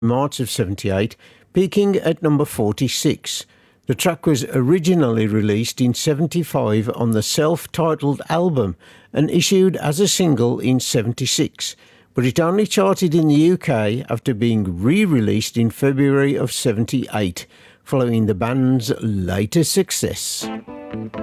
March of 78, peaking at number 46. The track was originally released in 75 on the self-titled album and issued as a single in 76, but it only charted in the UK after being re-released in February of 78, following the band's later success.